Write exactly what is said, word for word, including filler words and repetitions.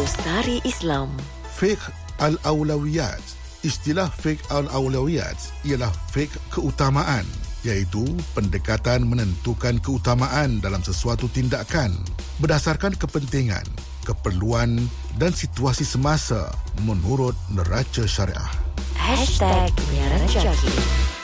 Glosari Islam. Fiqh al-awlawiyat. Istilah fiqh al-awlawiyat ialah fiqh keutamaan, iaitu pendekatan menentukan keutamaan dalam sesuatu tindakan berdasarkan kepentingan, keperluan dan situasi semasa menurut neraca syariah. Hashtag Biara Jaki.